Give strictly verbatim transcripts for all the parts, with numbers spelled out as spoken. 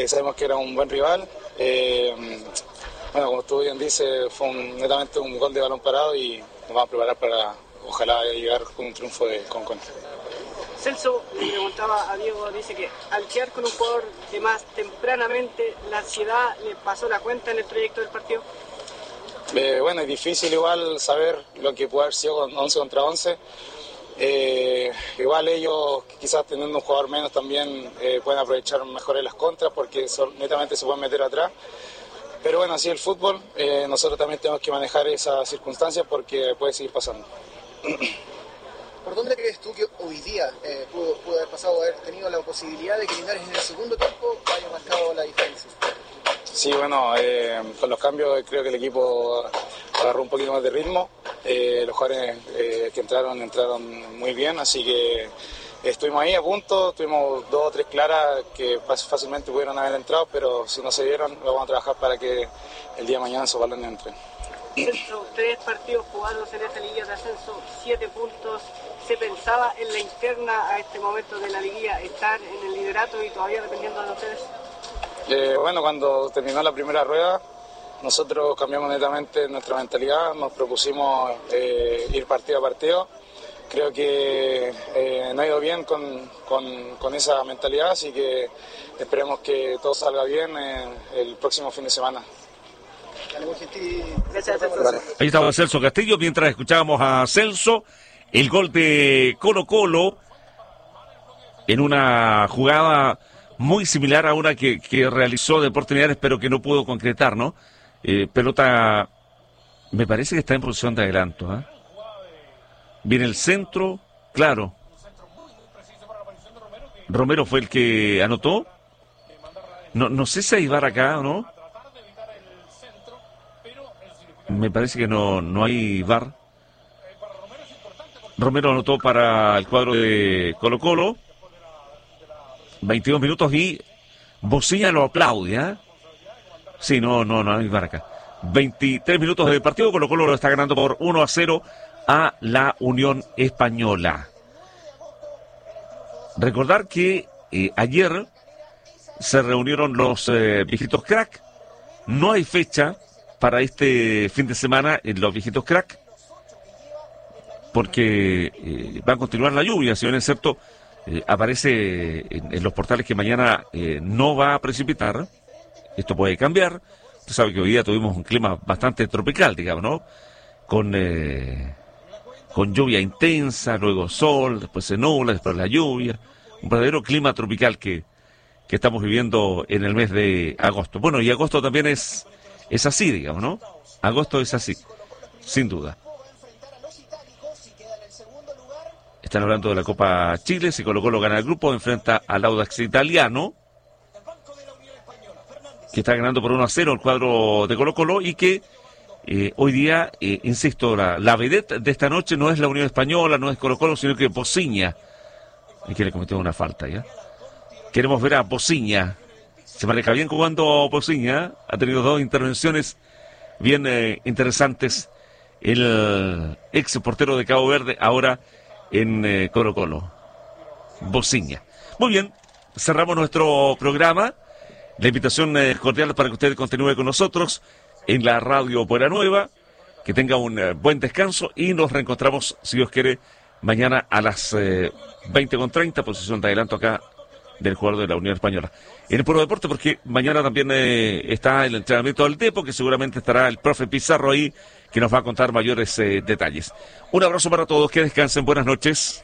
Eh, sabemos que era un buen rival. Eh, bueno, como tú bien dices, fue un, netamente un gol de balón parado y nos vamos a preparar para ojalá llegar con un triunfo de Concón. Celso, le preguntaba a Diego, dice que al quedar con un jugador de más tempranamente, la ansiedad le pasó la cuenta en el trayecto del partido. Eh, bueno, es difícil igual saber lo que puede haber sido con once contra once. Eh, igual ellos, quizás teniendo un jugador menos también, eh, pueden aprovechar mejor en las contras porque son, netamente se pueden meter atrás. Pero bueno, así el fútbol, eh, nosotros también tenemos que manejar esas circunstancias porque puede seguir pasando. ¿Por dónde crees tú que hoy día eh, pudo, pudo haber pasado, haber tenido la posibilidad de que Linares en el segundo tiempo haya marcado la diferencia? Sí, bueno, eh, con los cambios creo que el equipo agarró un poquito más de ritmo. Eh, los jugadores eh, que entraron, entraron muy bien, así que estuvimos ahí a punto, tuvimos dos o tres claras que fácilmente pudieron haber entrado, pero si no se dieron, lo vamos a trabajar para que el día de mañana esos balones entren. Centro, tres partidos jugados en esta liguilla de ascenso, siete puntos. ¿Se pensaba en la interna a este momento de la liguilla estar en el liderato y todavía dependiendo de ustedes? Eh, bueno, cuando terminó la primera rueda, nosotros cambiamos netamente nuestra mentalidad, nos propusimos eh, ir partido a partido. Creo que eh, no ha ido bien con, con, con esa mentalidad, así que esperemos que todo salga bien eh, el próximo fin de semana. Ahí estaba Celso Castillo, mientras escuchábamos a Celso, el gol de Colo Colo en una jugada muy similar a una que, que realizó Deportes Linares, pero que no pudo concretar, ¿no? Eh, pelota, me parece que está en posición de adelanto, ¿eh? Viene el centro, claro. Romero fue el que anotó. No, no sé si hay V A R acá o no. Me parece que no, no hay V A R. Romero anotó para el cuadro de Colo Colo. veintidós minutos y Bocilla lo aplaude, ¿eh? Sí, no, no, no hay V A R acá. veintitrés minutos de partido, Colo Colo lo está ganando por uno a cero a la Unión Española. Recordar que eh, ayer se reunieron los eh, viejitos crack. No hay fecha para este fin de semana en los viejitos crack, porque eh, va a continuar la lluvia, si bien es cierto, eh, aparece en, en los portales que mañana eh, no va a precipitar. Esto puede cambiar. Usted sabe que hoy día tuvimos un clima bastante tropical, digamos, ¿no? Con, eh, con lluvia intensa, luego sol, después se nubla, después la lluvia. Un verdadero clima tropical que, que estamos viviendo en el mes de agosto. Bueno, y agosto también es, es así, digamos, ¿no? Agosto es así, sin duda. Están hablando de la Copa Chile, si Colo Colo gana el grupo, enfrenta al Audax Italiano, que está ganando por uno a cero el cuadro de Colo Colo, y que eh, hoy día, eh, insisto, la, la vedette de esta noche no es la Unión Española, no es Colo Colo, sino que Bociña, y que le cometió una falta, ¿ya? Queremos ver a Bociña. Se maneja bien jugando Bociña, ha tenido dos intervenciones bien eh, interesantes, el ex portero de Cabo Verde, ahora en eh, Colo Colo. Bociña. Muy bien, cerramos nuestro programa. La invitación es cordial para que usted continúe con nosotros en la radio Buena Nueva, que tenga un eh, buen descanso y nos reencontramos, si Dios quiere, mañana a las eh, veinte con treinta, posición de adelanto acá del jugador de la Unión Española. En el Puro Deporte, porque mañana también eh, está el entrenamiento del Depo, que seguramente estará el profe Pizarro ahí, que nos va a contar mayores eh, detalles. Un abrazo para todos, que descansen, buenas noches.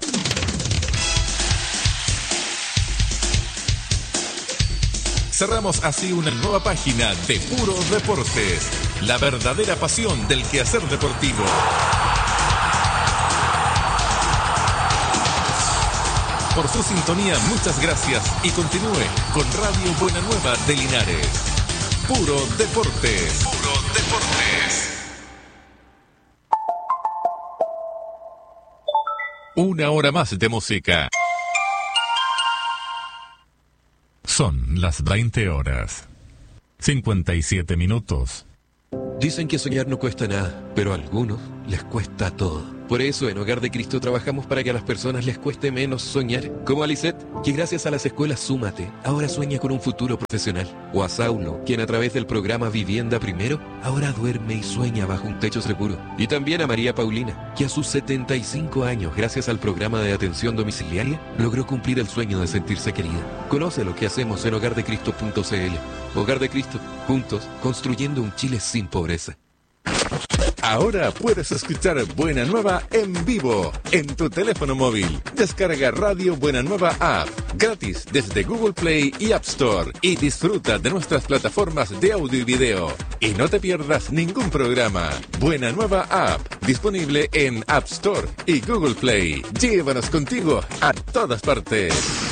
Cerramos así una nueva página de Puro Deportes, la verdadera pasión del quehacer deportivo. Por su sintonía, muchas gracias y continúe con Radio Buena Nueva de Linares. Puro Deportes. Puro Deportes. Una hora más de música. Son las veinte horas. cincuenta y siete minutos. Dicen que soñar no cuesta nada, pero a algunos les cuesta todo. Por eso en Hogar de Cristo trabajamos para que a las personas les cueste menos soñar. Como a Lisette, que gracias a las escuelas Súmate, ahora sueña con un futuro profesional. O a Saulo, quien a través del programa Vivienda Primero, ahora duerme y sueña bajo un techo seguro. Y también a María Paulina, que a sus setenta y cinco años, gracias al programa de atención domiciliaria, logró cumplir el sueño de sentirse querida. Conoce lo que hacemos en hogar de cristo punto c l. Hogar de Cristo, juntos, construyendo un Chile sin pobreza. Ahora puedes escuchar Buena Nueva en vivo en tu teléfono móvil. Descarga Radio Buena Nueva App gratis desde Google Play y App Store y disfruta de nuestras plataformas de audio y video. Y no te pierdas ningún programa. Buena Nueva App, disponible en App Store y Google Play. Llévanos contigo a todas partes.